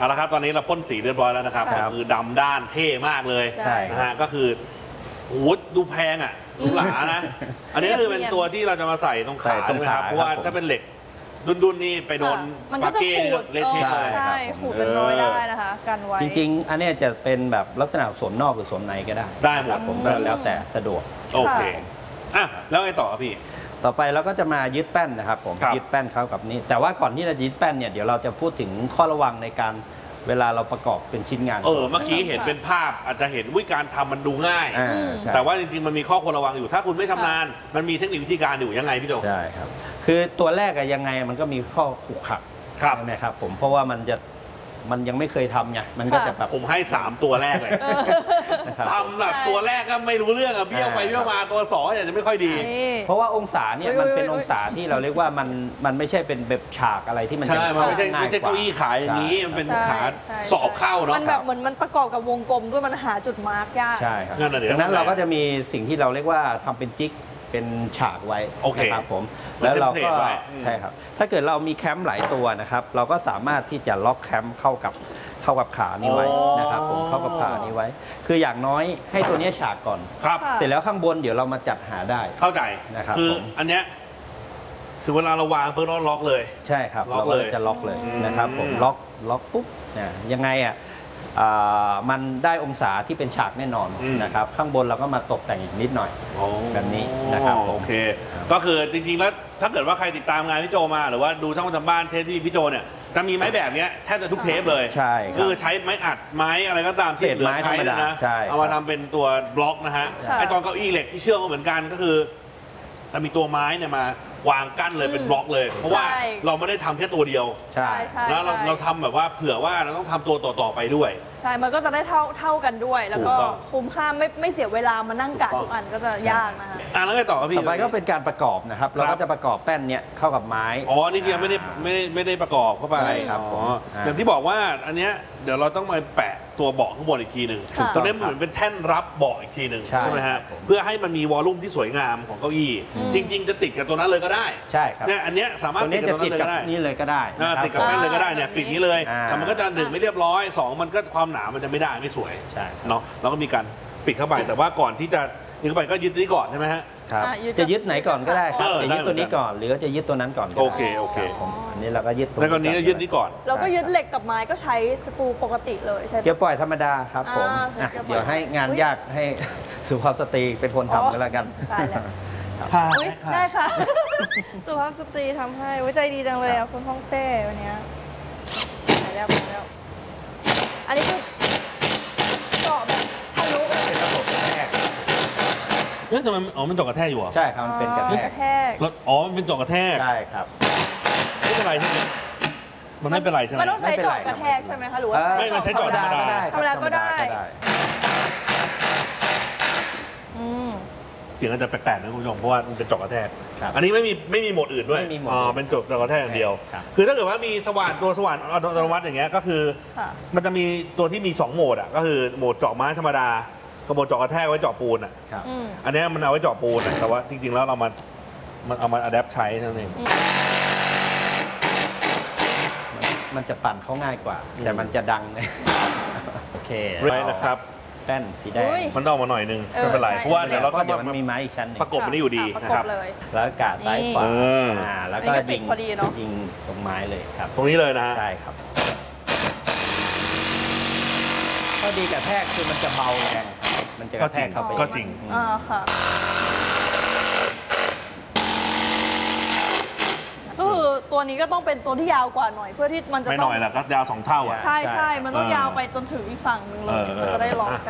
เอาละครับตอนนี้เราพ่นสีเรียบร้อยแล้วนะครับก็คือดำด้านเท่มากเลยใช่นะฮะก็คือโหดูแพงอ่ะดูหลานะ อันนี้ก็คือเป็นตัวที่เราจะมาใส่ตรงขาใช่ไหมครับเพราะว่าถ้าเป็นเหล็กดุนๆนี่ไปโดนมันปาก็จะเก้ขูดเละเทะเลยใช่ขูดเป็นรอยได้นะคะกันไว้จริงๆอันนี้จะเป็นแบบลักษณะสวมนอกหรือสวมในก็ได้ได้หมดผมก็แล้วแต่สะดวกโอเคอ่ะแล้วไงต่อพี่ต่อไปเราก็จะมายึดแป้นนะครับผมครับยึดแป้นเข้ากับนี้แต่ว่าก่อนที่เราจะยึดแป้นเนี่ยเดี๋ยวเราจะพูดถึงข้อระวังในการเวลาเราประกอบเป็นชิ้นงานเมื่อกี้เห็นเป็นภาพอาจจะเห็นวิการทำมันดูง่ายใช่แต่ว่าจริงๆมันมีข้อควรระวังอยู่ถ้าคุณไม่ชำนาญมันมีเทคนิควิธีการอยู่ยังไงพี่โจใช่ครับคือตัวแรกอะยังไงมันก็มีข้อขรุขระครับใช่ไหมครับผมเพราะว่ามันยังไม่เคยทำไงมันก็จะแบบผมให้ 3 ตัวแรกเลยนะครับทำแบบตัวแรกก็ไม่รู้เรื่องอะเบี้ยวไปเบี้ยวมาตัว2อาจจะไม่ค่อยดีเพราะว่าองศาเนี่ยมันเป็นองศาที่เราเรียกว่ามันไม่ใช่เป็นแบบฉากอะไรที่มันใช่ มันไม่ใช่ง่ยเก้าอี้ขายอย่างนี้ มันเป็นขาใช่สอบเข้าเนาะมันแบบเหมือนมันประกอบกับวงกลมด้วยมันหาจุดมาร์กยากใช่ครับนั่นน่ะเดี๋ยวดังนั้นเราก็จะมีสิ่งที่เราเรียกว่าทำเป็นจิ๊กเป็นฉากไว้โอเคนะครับผมมันแล้วเราเทมเพลก็ตไว้ใช่ครับถ้าเกิดเรามีแคมป์หลายตัวนะครับเราก็สามารถที่จะล็อกแคมป์เข้ากับขานี้ไว้นะครับผมเข้ากับขานี้ไว้ คืออย่างน้อยให้ตัวนี้ฉากก่อนครับค่ะเสร็จแล้วข้างบนเดี๋ยวเรามาจัดหาได้เข้าใจนะครับคือผมอันเนี้ยถึงเวลาเราวางเพิ่งเราล็อกเลยใช่ครับล็อกเราเลยก็จะล็อกเลยอืมนะครับผมล็อกปุ๊บเนี่ยยังไงอ่ะมันได้องศาที่เป็นฉากแน่นอนนะครับข้างบนเราก็มาตกแต่งอีกนิดหน่อยอ๋อแบบนี้นะครับผมโอเค ก็คือจริงๆแล้วถ้าเกิดว่าใครติดตามงานพี่โจมาหรือว่าดูช่องประจำบ้านเทปที่พี่โจเนี่ยจะมีไม้แบบเนี้ยแทบจะทุกเทปเลยใช่ครับคือใช้ไม้อัดไม้อะไรก็ตามที่เศษเหลือไม้ใช้ธรรมดานะใช่เอามาทำเป็นตัวบล็อกนะฮะค่ะไอตอนเก้าอี้เหล็กที่เชื่อมก็เหมือนกันก็คือจะมีตัวไม้เนี่ยมาวางกั้นเลยเป็นบล็อกเลย เพราะว่าใช่เราไม่ได้ทำแค่ตัวเดียวใช่ใช่แล้วเราทำแบบว่าเผื่อว่าเราต้องทำตัวต่อๆไปด้วยใช่ มันก็จะได้เท่ากันด้วย แล้วก็ถูกต้องคุ้มค่าไม่เสียเวลามานั่งกะทุกอันก็จะยากนะคะแล้วไงต่อครับพี่ต่อไปก็เป็นการประกอบนะครับเราก็จะประกอบแป้นเนี้ยเข้ากับไม้อ๋อนี่คือยังไม่ได้ประกอบเข้าไปใช่ครับผมอย่างที่บอกว่าอันเนี้ยเดี๋ยวเราต้องมาแปะตัวเบาะข้างบนอีกทีหนึ่งถูกต้องตรงนี้เหมือนเป็นแท่นรับเบาะอีกทีหนึ่งใช่ไหมฮะครับผมเพื่อให้มันมีวอลลุ่มที่สวยงามของเก้าอี้ จริง ๆ จะติดกับตัวนั้นเลยก็ได้ใช่ครับเนี่ยอันเนี้ยสามารถตัวตินี้ดกับจะตัวตินั้ดนเลยกับก็ได้นี่เลยก็ได้ติดกับแป้นเลยก็ได้เนี่ยปิดนี้เลยอ่าแต่มันก็จะหนึ่งไม่เรียบร้อยสองมันก็ความหนามันจะไม่ได้ไม่สวยใช่ครับเนาะเราก็มีการปิดเข้าไปแต่ว่าก่อนที่จะยึดเข้าไปก็ยึดนี้ก่อนใช่ไหมฮะครับอ่ะยึดจะยึดไหนก่อนก็ได้ครับเออจะยึดตัวนี้ก่อนหรือว่าจะยึดตัวนั้นก่อนก็ได้โอเคโอเคครับผมอันนี้เราก็ยึดตัวแล้วก็นี้ยึดนี้ก่อนเราก็ยึดเหล็กกับไม้ก็ใช้สกรูปกติเลยใช่ไหมเกียวปล่อยธรรมดาครับผมอ่าอ่ะเดี๋ยวให้งานยากให้สุภาพสตรีเป็นคนทำก็แล้วกันตายแล้วค่ะอุ๊ยได้ค่ะ สุภาพสตรีทำให้ไว้ใจดีจังเลยอ่ะคุณฮ่องเต้วันเนี้ยไปแล้วไปแล้ว อันนี้คือเจาะแบบทะลุเลยเป็นระบบกระแทกเอ๊ะทำไมมันจอกกระแทกอยู่เหรอใช่ครับมันเป็นกระแทกกระแทกแล้วมันเป็นจอกกระแทกใช่ครับไม่เป็นไรใช่ไหมมันไม่เป็นไรใช่ไหมมันต้องใช้เจาะกระแทกใช่ไหมคะหรือว่าไม่มันใช้เจาะธรรมดาธรรมดาก็ได้ อืมเสียงอาจจะแปลกๆนะคุณผู้ชมเพราะว่ามันเป็นจอกกระแทกครับอันนี้ไม่มีโหมดอื่นด้วยไม่มีโหมดอ๋อเป็นจอกกระแทกอย่างเดียวครับคือถ้าเกิดว่ามีตัวสว่านอัตโนมัติอย่างเงี้ยก็คือค่ะมันจะมีตัวที่มี2โหมดอ่ะก็คือโหมดเจาะไม้ธรรมดากับโหมดเจาะกระแทกไว้เจาะปูนอ่ะครับอืมอันเนี้ยมันเอาไว้เจาะปูนอะแต่ว่าจริงๆแล้วมันเอามาอัดแอปใช้เท่านั้นเองมันจะปั่นเขาง่ายกว่า แต่มันจะดัง โอเคไรนะครับแป้นสีแดงอุ๊ยมันต้องออกมาหน่อยนึงเออไม่เป็นไรใช่เพราะว่าเดี๋ยวเราก็เดี๋ยวมันมีไม้อีกชั้นหนึงประกบมันได้อยู่ดีประนะกครับ บเลยแล้วกะซ้ายขวาเออแล้วก็นี่ก็ปิดพอดีเนอะยิงตรงไม้เลยครับตรงนี้เลยนะฮะใช่ครับข้อดีกระแทกคือมันจะเบาแรงครับมันจะกระแทกเข้าไปก็จริงอ่าค่ะก็คือตัวนี้ก็ต้องเป็นตัวที่ยาวกว่าหน่อยเพื่อที่มันจะไม่หต้น่องอยแหละก็ยาว2 เท่าอ่ะใช่ใช่ใช่ครับมันต้องยาวไปจนถึงอีกฝั่งหนึ่งเลยเออจะได้ล็อกกัน